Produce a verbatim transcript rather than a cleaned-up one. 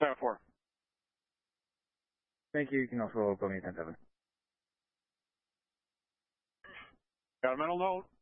seven four. Thank you. You can also go me ten seven. Got a mental note.